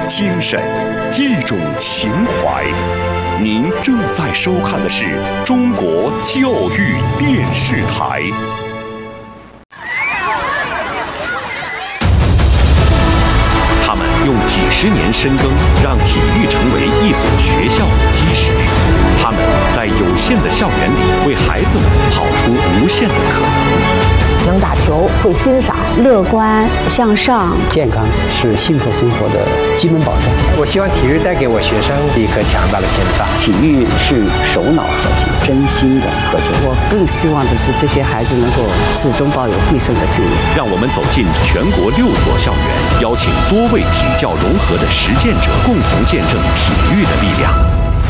精神，一种情怀。您正在收看的是中国教育电视台。他们用几十年深耕，让体育成为一所学校的基石。他们在有限的校园里，为孩子们跑出无限的可能。 能打球，会欣赏， 乐观向上， 健康是幸福生活的基本保障。 我希望体育带给我学生一颗强大的心脏。 体育是手脑合体，真心的合作。 我更希望的是这些孩子能够始终抱有必胜的信念。 让我们走进全国6所校园，邀请多位体教融合的实践者，共同见证体育的力量。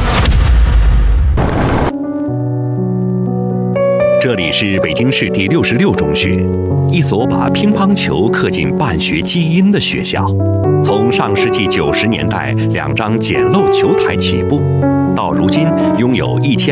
这里是北京市第66中学，一所把乒乓球刻进办学基因的学校。从上世纪90年代2张简陋球台起步，到如今拥有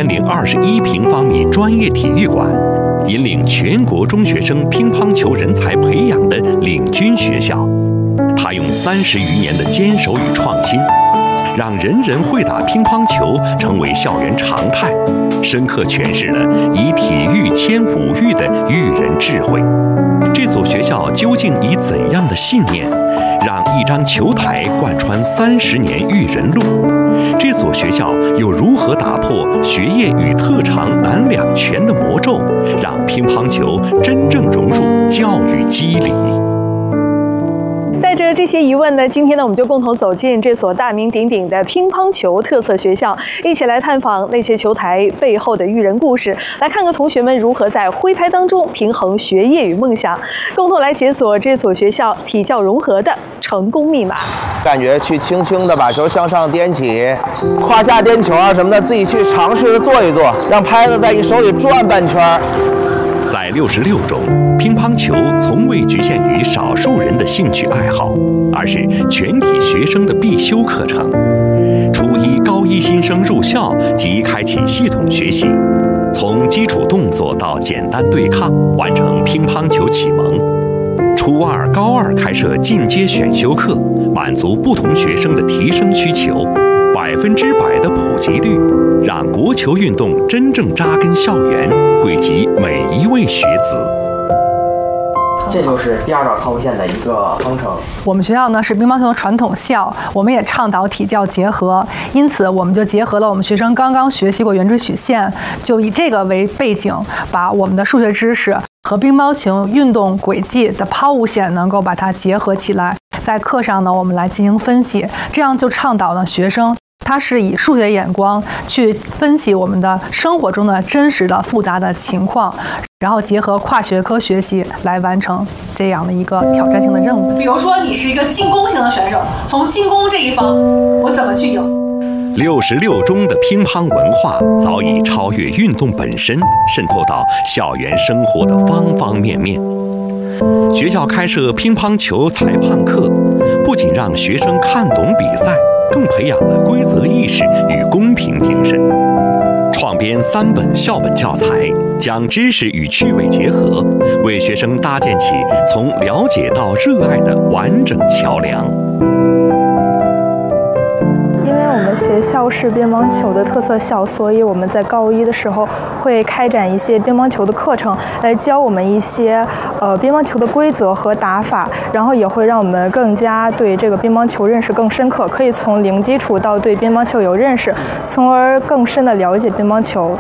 1021平方米专业体育馆，引领全国中学生乒乓球人才培养的领军学校。他用30余年的坚守与创新，让人人会打乒乓球成为校园常态，深刻诠释了以体育牵五育的育人智慧。这所学校究竟以怎样的信念，让一张球台贯穿30年育人路？这所学校又如何打破学业与特长难两全的魔咒，让乒乓球真正融入教育机理？ 带着这些疑问呢，今天呢，我们就共同走进这所大名鼎鼎的乒乓球特色学校，一起来探访那些球台背后的育人故事，来看看同学们如何在挥拍当中平衡学业与梦想，共同来解锁这所学校体教融合的成功密码。 感觉去轻轻的把球向上颠起，胯下颠球啊什么的，自己去尝试着做一做，让拍子在你手里转半圈。 在66中，乒乓球从未局限于少数人的兴趣爱好，而是全体学生的必修课程。初一、高一新生入校即开启系统学习，从基础动作到简单对抗，完成乒乓球启蒙。初二、高二开设进阶选修课，满足不同学生的提升需求，100%的普及率，让国球运动真正扎根校园，惠及每一位学子。 这就是第2道抛物线的一个方程。 我们学校呢是乒乓球的传统校，我们也倡导体教结合，因此我们就结合了我们学生刚刚学习过圆锥曲线，就以这个为背景，把我们的数学知识和乒乓球运动轨迹的抛物线能够把它结合起来。在课上呢，我们来进行分析，这样就倡导了学生他是以数学眼光去分析我们的生活中的真实的复杂的情况，然后结合跨学科学习来完成这样的一个挑战性的任务。 比如说你是一个进攻型的选手，从进攻这一方我怎么去赢 ？66中的乒乓文化早已超越运动本身，渗透到校园生活的方方面面。学校开设乒乓球裁判课，不仅让学生看懂比赛，更培养了规则意识与公平精神。创编3本校本教材，将知识与趣味结合，为学生搭建起从了解到热爱的完整桥梁。 因为我们学校是乒乓球的特色校，所以我们在高一的时候会开展一些乒乓球的课程，来教我们一些乒乓球的规则和打法，然后也会让我们更加对这个乒乓球认识更深刻，可以从零基础到对乒乓球有认识，从而更深地了解乒乓球。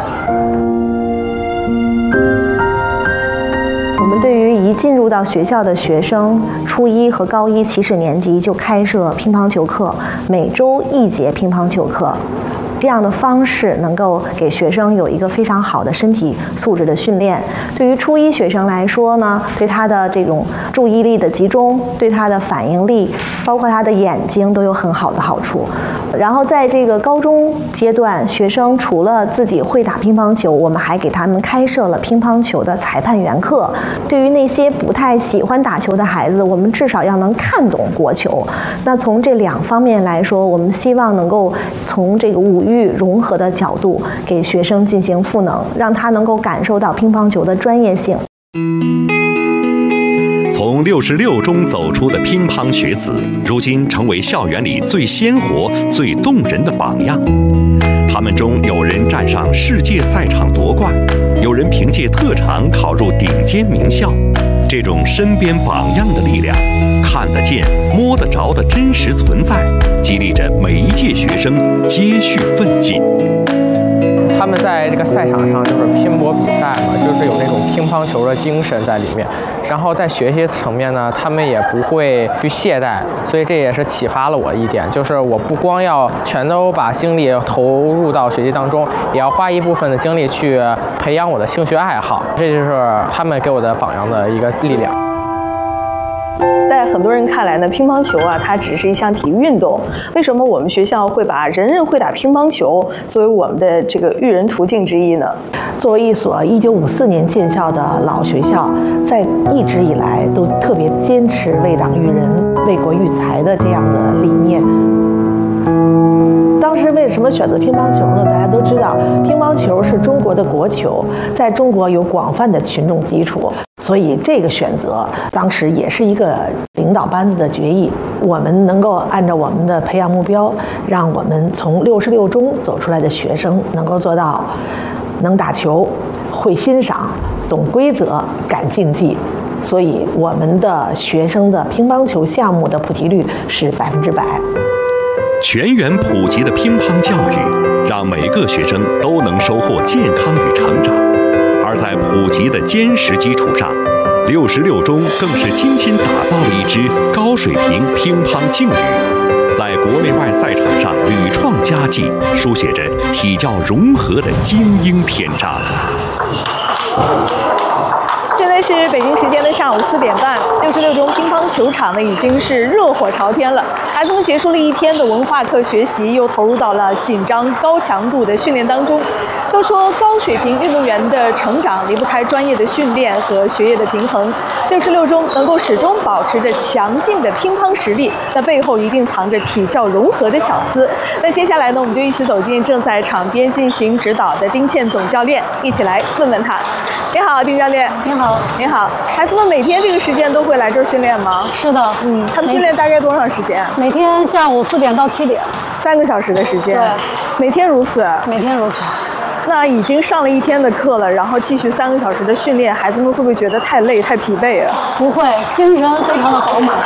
我们对于一进入到学校的学生，初一和高一起始年级就开设乒乓球课，每周1节乒乓球课。这样的方式能够给学生有一个非常好的身体素质的训练。对于初一学生来说呢，对他的这种注意力的集中，对他的反应力，包括他的眼睛都有很好的好处。然后在这个高中阶段，学生除了自己会打乒乓球，我们还给他们开设了乒乓球的裁判员课。对于那些不太喜欢打球的孩子，我们至少要能看懂国球。那从这2方面来说，我们希望能够从这个5育融合的角度给学生进行赋能，让他能够感受到乒乓球的专业性。 从从66中走出的乒乓学子，如今成为校园里最鲜活、最动人的榜样。他们中有人站上世界赛场夺冠，有人凭借特长考入顶尖名校。这种身边榜样的力量，看得见、摸得着的真实存在，激励着每一届学生接续奋进。 他们在这个赛场上就是拼搏比赛嘛，就是有那种乒乓球的精神在里面。然后在学习层面呢，他们也不会去懈怠，所以这也是启发了我一点，就是我不光要全都把精力投入到学习当中，也要花一部分的精力去培养我的兴趣爱好。这就是他们给我的榜样的一个力量。 在很多人看来呢，乒乓球啊，它只是一项体育运动。为什么我们学校会把人人会打乒乓球作为我们的这个育人途径之一呢？ 作为一所1954年建校的老学校，在一直以来都特别坚持为党育人、为国育才的这样的理念。当时为什么选择乒乓球呢？大家都知道，乒乓球是中国的国球，在中国有广泛的群众基础，所以这个选择当时也是一个领导班子的决议。我们能够按照我们的培养目标，让我们从66中走出来的学生能够做到能打球、会欣赏、懂规则、敢竞技。所以我们的学生的乒乓球项目的普及率是100%。 全员普及的乒乓教育，让每个学生都能收获健康与成长。而在普及的坚实基础上，66中更是精心打造了一支高水平乒乓劲旅，在国内外赛场上屡创佳绩，书写着体教融合的精英篇章。 现在是北京时间的下午4点半，66中乒乓球场呢已经是热火朝天了。孩子们结束了一天的文化课学习，又投入到了紧张高强度的训练当中。都说高水平运动员的成长离不开专业的训练和学业的平衡。66中能够始终保持着强劲的乒乓实力，那背后一定藏着体教融合的巧思。那接下来呢，我们就一起走进正在场边进行指导的丁倩总教练，一起来问问他。你好，丁教练。 你好。 你好。孩子们每天这个时间都会来这儿训练吗？ 是的。 他们训练大概多长时间？ 每天下午4点到7点 ，3个小时的时间。 对， 每天如此。 每天如此。 那已经上了一天的课了，然后继续3个小时的训练，孩子们会不会觉得太累、太疲惫啊？ 不会，精神非常的饱满。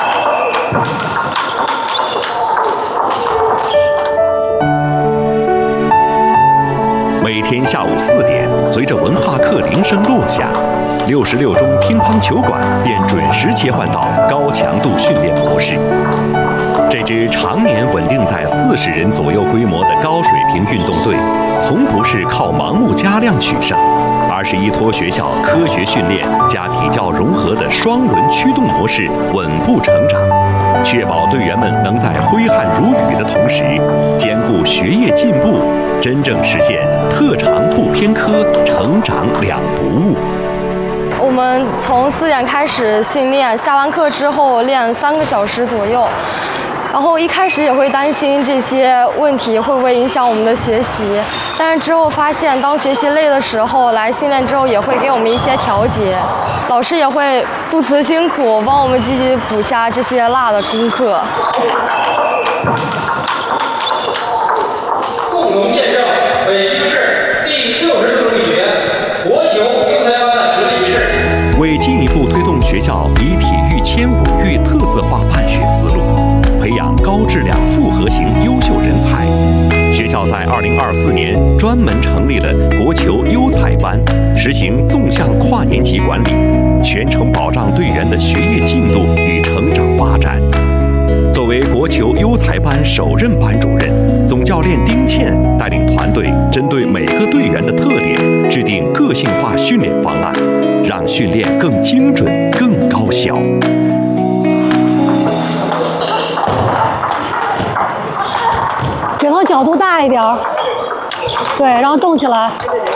每天下午4点，随着文化课铃声落下，66中乒乓球馆便准时切换到高强度训练模式。这支常年稳定在40人左右规模的高水平运动队，从不是靠盲目加量取胜，而是依托学校科学训练加体教融合的双轮驱动模式稳步成长，确保队员们能在挥汗如雨的同时，兼顾学业进步，真正实现特长不偏科，成长两不误。 我们从4点开始训练，下完课之后练3个小时左右。然后一开始也会担心这些问题会不会影响我们的学习，但是之后发现，当学习累的时候，来训练之后也会给我们一些调节，老师也会不辞辛苦帮我们继续补下这些落的功课。 共同见证北京市第66中学国球优才班的实力是。 为进一步推动学校以体育迁舞育特色化办学思路，培养高质量复合型优秀人才，学校在2024年专门成立了国球优才班，实行纵向跨年级管理，全程保障队员的学业进度与成长发展。作为国球优才班首任班主任，总教练丁倩带领团队针对每个队员的特点，制定个性化训练方案，让训练更精准、更高效。 给它角度大一点，对，然后动起来，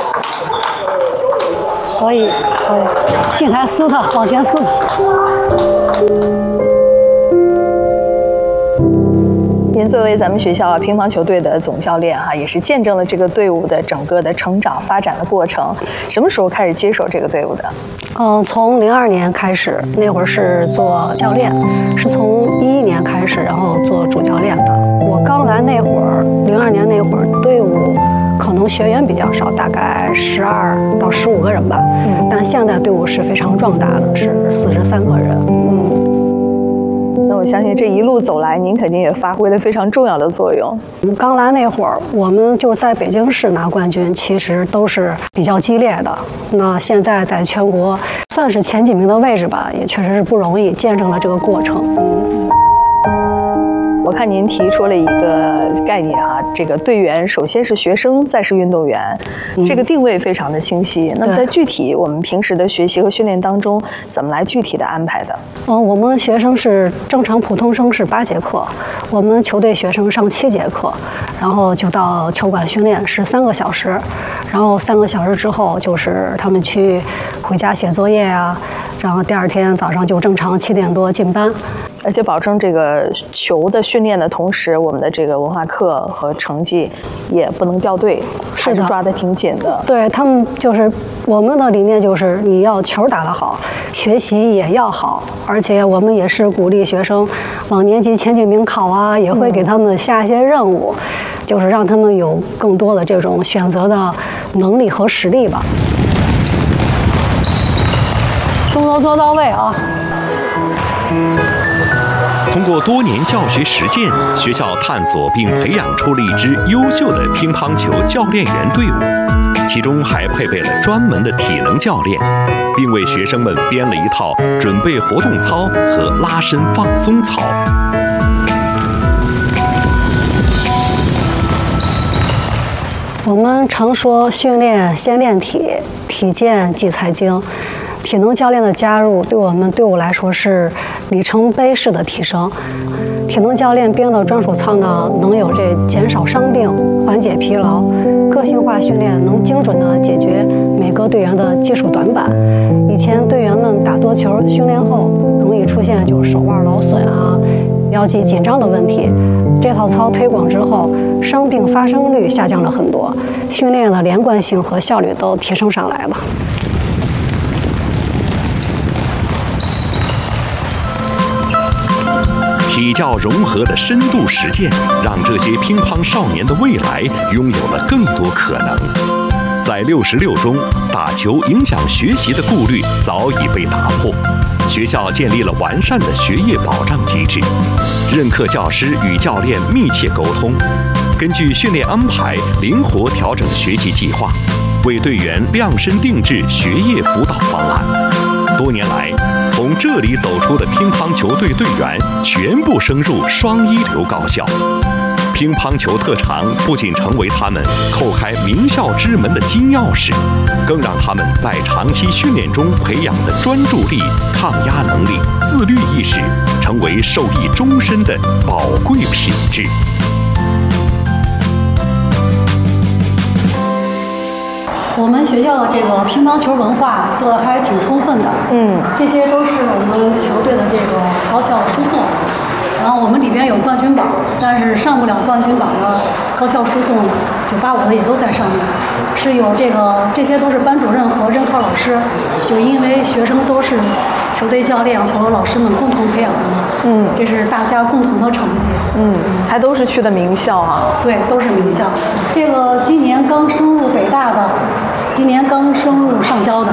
可以，进台撕它，往前撕它。 您您作为咱们学校乒乓球队的总教练哈，也是见证了这个队伍的整个的成长发展的过程。什么时候开始接手这个队伍的？ 从02年开始，那会儿是做教练，是从11年开始，然后做主教练的。我刚来那会儿，02年那会儿，队伍可能学员比较少，大概12到15个人吧。但现在队伍是非常壮大的，是43个人。 那我相信这一路走来，您肯定也发挥了非常重要的作用。 刚来那会儿，我们就在北京市拿冠军，其实都是比较激烈的。那现在在全国算是前几名的位置吧，也确实是不容易，见证了这个过程。 我看您提出了一个概念啊，这个队员首先是学生，再是运动员，这个定位非常的清晰。那么在具体我们平时的学习和训练当中，怎么来具体的安排的？ 我们学生是正常普通生是8节课，我们球队学生上7节课，然后就到球馆训练是3个小时，然后3个小时之后就是他们去回家写作业啊，然后第二天早上就正常7点多进班。 而且保证这个球的训练的同时，我们的这个文化课和成绩也不能掉队，还是抓得挺紧的。 对，他们就是我们的理念就是你要球打得好，学习也要好，而且我们也是鼓励学生往年级前几名考啊，也会给他们下一些任务，就是让他们有更多的这种选择的能力和实力吧。动作做到位啊！ 通过多年教学实践，学校探索并培养出了一支优秀的乒乓球教练员队伍，其中还配备了专门的体能教练，并为学生们编了一套准备活动操和拉伸放松操。 我们常说训练先练体，体健即财经。体能教练的加入对我们队伍来说是里程碑式的提升。体能教练编的专属操呢，能有这减少伤病、缓解疲劳，个性化训练能精准地解决每个队员的技术短板。以前队员们打多球训练后，容易出现就是手腕劳损啊、腰肌紧张的问题。这套操推广之后，伤病发生率下降了很多，训练的连贯性和效率都提升上来了。 体教融合的深度实践，让这些乒乓少年的未来拥有了更多可能。在66中，打球影响学习的顾虑早已被打破，学校建立了完善的学业保障机制，任课教师与教练密切沟通，根据训练安排灵活调整学习计划，为队员量身定制学业辅导方案。多年来，从这里走出的乒乓球队队员全部升入双一流高校。乒乓球特长不仅成为他们叩开名校之门的金钥匙，更让他们在长期训练中培养的专注力、抗压能力、自律意识，成为受益终身的宝贵品质。 我们学校的这个乒乓球文化做的还是挺充分的，这些都是我们球队的这个高校输送，然后我们里边有冠军榜，但是上不了冠军榜的高校输送985的也都在上面，是有这些都是班主任和任课老师，就因为学生都是球队教练和老师们共同培养的嘛，这是大家共同的成绩， 还都是去的名校啊， 对，都是名校。这个今年刚升入北大的，今年刚升入上交的。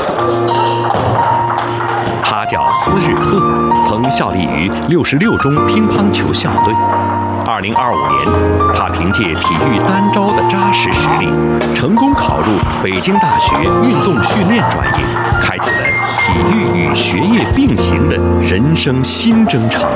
他叫斯日特，曾效力于66中乒乓球校队。2025年，他凭借体育单招的扎实实力，成功考入北京大学运动训练专业，开启了体育与学业并行的人生新征程。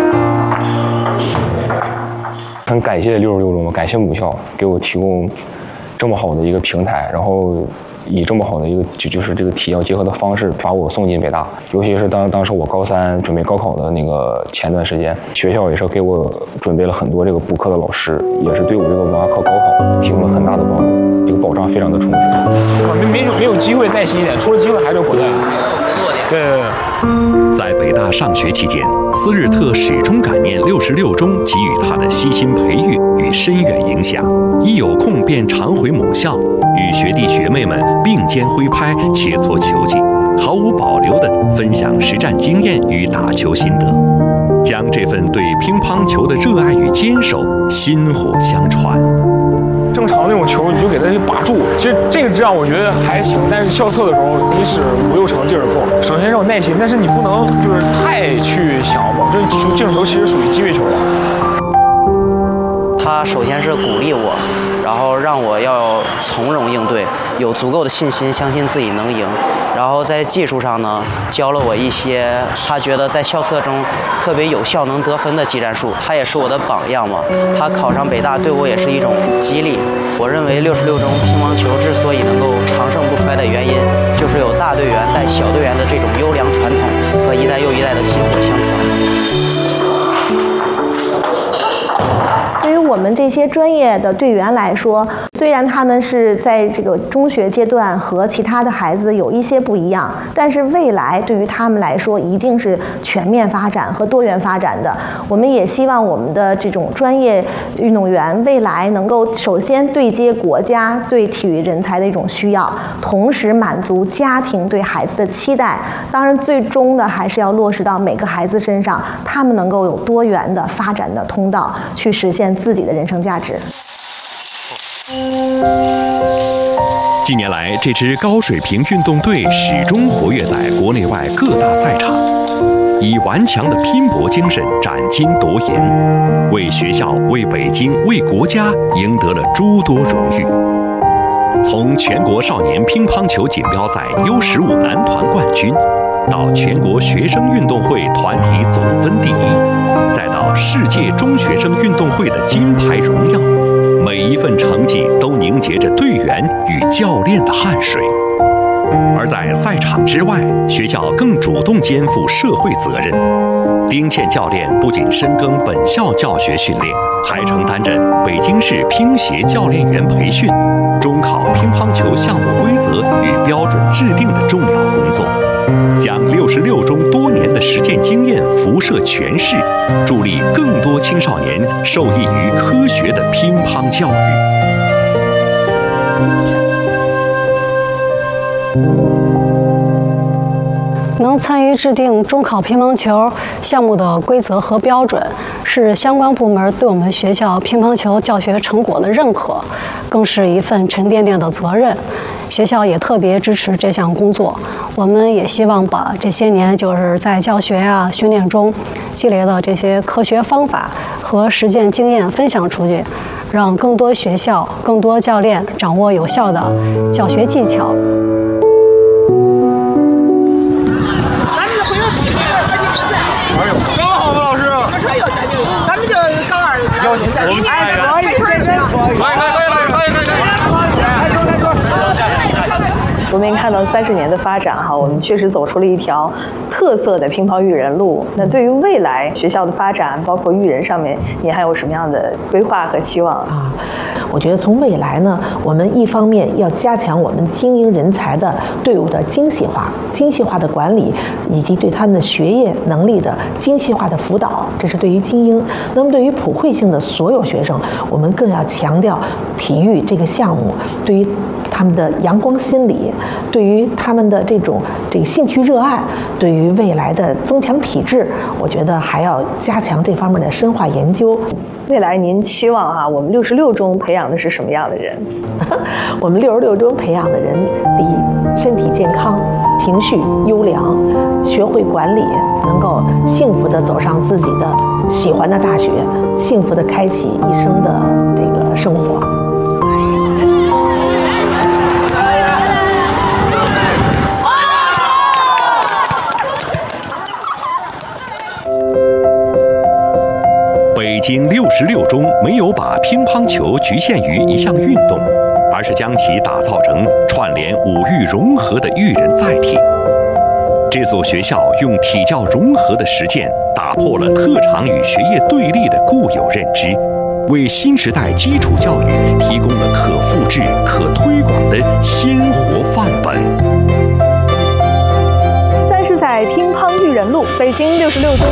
很感谢66中，感谢母校给我提供这么好的一个平台，然后以这么好的一个就是这个体教结合的方式把我送进北大。尤其是当时我高3准备高考的那个前段时间，学校也是给我准备了很多这个补课的老师，也是对我这个文化课高考提供了很大的帮助，这个保障非常的充实。 没有机会耐心一点，出了机会还是果断。 对。 在北大上学期间，斯日特始终感念66中给予他的悉心培育与深远影响，一有空便常回母校，与学弟学妹们并肩挥拍，切磋球技，毫无保留地分享实战经验与打球心得，将这份对乒乓球的热爱与坚守薪火相传。 正常那种球你就给它把住，其实这个这样我觉得还行，但是校测的时候你使5、6成劲儿够。首先要有耐心，但是你不能就是太去想嘛，这种球其实属于机会球了。 他首先是鼓励我，然后让我要从容应对，有足够的信心，相信自己能赢。然后在技术上呢，教了我一些他觉得在校测中特别有效能得分的技战术，他也是我的榜样嘛。他考上北大对我也是一种激励。我认为66中乒乓球之所以能够长盛不衰的原因，就是有大队员带小队员的这种优良传统和一代又一代的薪火相传。 对于我们这些专业的队员来说，虽然他们是在这个中学阶段和其他的孩子有一些不一样，但是未来对于他们来说一定是全面发展和多元发展的。我们也希望我们的这种专业运动员未来能够首先对接国家对体育人才的一种需要，同时满足家庭对孩子的期待。当然，最终的还是要落实到每个孩子身上，他们能够有多元的发展的通道，去实现自己的人生价值。 近年来，这支高水平运动队始终活跃在国内外各大赛场，以顽强的拼搏精神斩金夺银，为学校、为北京、为国家赢得了诸多荣誉。从全国少年乒乓球锦标赛U15男团冠军，到全国学生运动会团体总分第一，再到世界中学生运动会的金牌荣耀，每一份成绩都凝结着队员与教练的汗水。而在赛场之外，学校更主动肩负社会责任。丁倩教练不仅深耕本校教学训练，还承担着北京市乒协教练员培训、中考乒乓球项目规则与标准制定的重要工作，将66中多年的实践经验辐射全市，助力更多青少年受益于科学的乒乓教育。 能参与制定中考乒乓球项目的规则和标准，是相关部门对我们学校乒乓球教学成果的认可，更是一份沉甸甸的责任。学校也特别支持这项工作。我们也希望把这些年就是在教学训练中积累的这些科学方法和实践经验分享出去，让更多学校、更多教练掌握有效的教学技巧。 刚好吗，老师？咱们就高二。 我们看到30年的发展哈，我们确实走出了一条特色的乒乓育人路。那对于未来学校的发展，包括育人上面，你还有什么样的规划和期望啊？ 我觉得从未来呢，我们一方面要加强我们精英人才的队伍的精细化的管理，以及对他们的学业能力的精细化的辅导，这是对于精英。那么对于普惠性的所有学生，我们更要强调体育这个项目对于他们的阳光心理，对于他们的这个兴趣热爱，对于未来的增强体质，我觉得还要加强这方面的深化研究。 未来您期望哈，我们66中培养的是什么样的人？ 我们66中培养的人，第一，身体健康，情绪优良，学会管理，能够幸福地走上自己的喜欢的大学，幸福地开启一生的这个生活。 北京66中没有把乒乓球局限于一项运动，而是将其打造成串联五育融合的育人载体。这所学校用体教融合的实践，打破了特长与学业对立的固有认知，为新时代基础教育提供了可复制、可推广的鲜活范本。 在乒乓育人路北京66中。